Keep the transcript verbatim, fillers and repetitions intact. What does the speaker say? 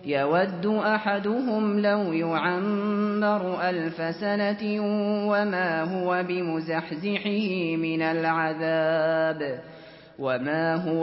يَوَدُّ أَحَدُهُمْ لَوْ يُعَمَّرُ أَلْفَ سَنَةٍ وَمَا هُوَ بِمُزَحْزِحِهِ مِنَ الْعَذَابِ